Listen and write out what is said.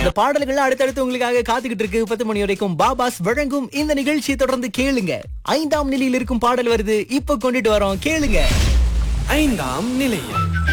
இந்த பாடல்கள் அடுத்தடுத்து உங்களுக்காக காத்துக்கிட்டு இருக்கு. 10 மணி வரைக்கும் பாபாஸ் வழங்கும் இந்த நிகழ்ச்சியை தொடர்ந்து கேளுங்க. 5ஆம் நிலையில் இருக்கும் பாடல் வருது, இப்ப கொண்டுட்டு வரோம், கேளுங்க. 5ஆம் நிலையம்